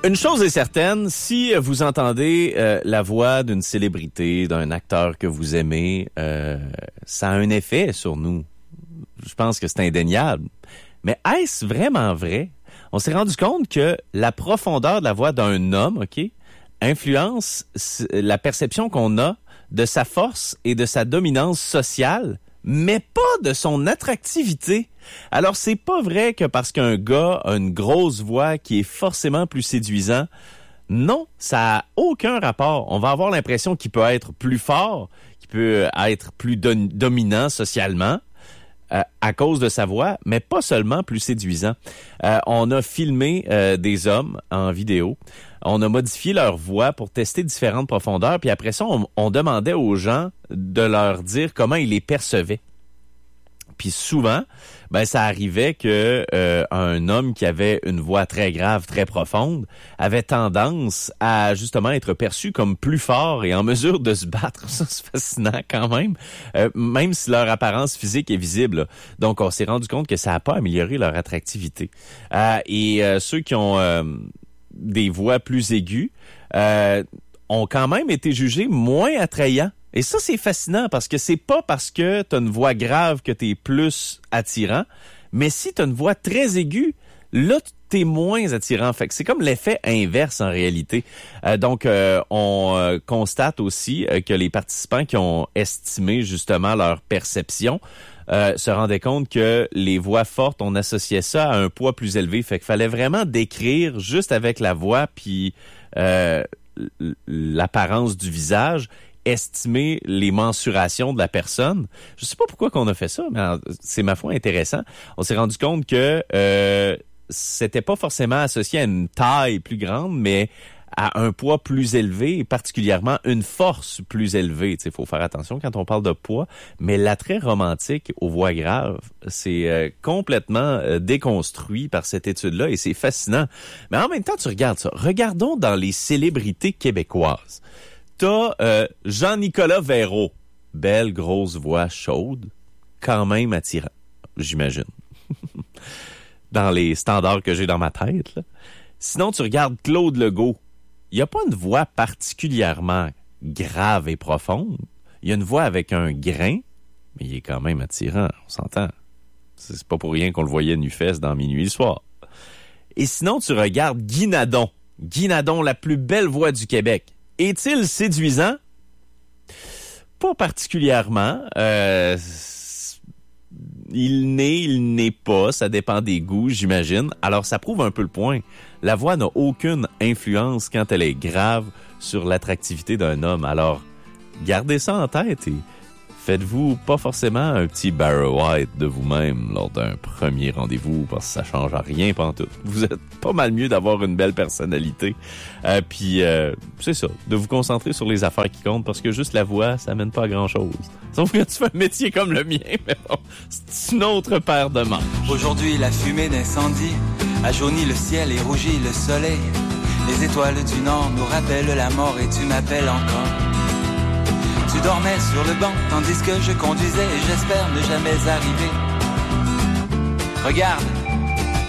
Une chose est certaine, si vous entendez la voix d'une célébrité, d'un acteur que vous aimez, ça a un effet sur nous. Je pense que c'est indéniable. Mais est-ce vraiment vrai? On s'est rendu compte que la profondeur de la voix d'un homme, influence la perception qu'on a de sa force et de sa dominance sociale, mais pas de son attractivité. Alors, c'est pas vrai que parce qu'un gars a une grosse voix qui est forcément plus séduisant. Non, ça a aucun rapport. On va avoir l'impression qu'il peut être plus fort, qu'il peut être plus dominant socialement à cause de sa voix, mais pas seulement plus séduisant. On a filmé des hommes en vidéo. On a modifié leur voix pour tester différentes profondeurs. Puis après ça, on demandait aux gens de leur dire comment ils les percevaient. Puis souvent, ça arrivait que un homme qui avait une voix très grave, très profonde, avait tendance à justement être perçu comme plus fort et en mesure de se battre. Ça, c'est fascinant quand même si leur apparence physique est visible. Là. Donc, on s'est rendu compte que ça n'a pas amélioré leur attractivité. Et ceux qui ont des voix plus aiguës ont quand même été jugés moins attrayants. Et ça, c'est fascinant parce que c'est pas parce que t'as une voix grave que t'es plus attirant, mais si t'as une voix très aiguë, là, t'es moins attirant. Fait que c'est comme l'effet inverse en réalité. Donc, on constate aussi que les participants qui ont estimé justement leur perception se rendaient compte que les voix fortes, on associait ça à un poids plus élevé. Fait qu'il fallait vraiment décrire juste avec la voix puis l'apparence du visage, estimer les mensurations de la personne. Je sais pas pourquoi qu'on a fait ça, mais c'est ma foi intéressant. On s'est rendu compte que c'était pas forcément associé à une taille plus grande, mais à un poids plus élevé et particulièrement une force plus élevée. Il faut faire attention quand on parle de poids, mais l'attrait romantique aux voix graves, c'est complètement déconstruit par cette étude-là et c'est fascinant. Mais en même temps, tu regardes ça. Regardons dans les célébrités québécoises. T'as Jean-Nicolas Véro, belle grosse voix chaude, quand même attirant, j'imagine. Dans les standards que j'ai dans ma tête. Là. Sinon, tu regardes Claude Legault. Il a pas une voix particulièrement grave et profonde. Il a une voix avec un grain, mais il est quand même attirant, on s'entend. C'est pas pour rien qu'on le voyait nu-fesse dans Minuit le soir. Et sinon, tu regardes Guy Nadon. Guy Nadon, la plus belle voix du Québec. Est-il séduisant? Pas particulièrement. Il n'est pas. Ça dépend des goûts, j'imagine. Alors, ça prouve un peu le point. La voix n'a aucune influence quand elle est grave sur l'attractivité d'un homme. Alors, gardez ça en tête et faites-vous pas forcément un petit Barry White de vous-même lors d'un premier rendez-vous parce que ça change à rien pantoute. Vous êtes pas mal mieux d'avoir une belle personnalité. Puis c'est ça, de vous concentrer sur les affaires qui comptent parce que juste la voix, ça mène pas à grand-chose. Sauf que tu fais un métier comme le mien, mais bon, c'est une autre paire de manches. Aujourd'hui, la fumée d'incendie a jauni le ciel et rougi le soleil. Les étoiles du nord nous rappellent la mort et tu m'appelles encore. Tu dormais sur le banc tandis que je conduisais et j'espère ne jamais arriver. Regarde,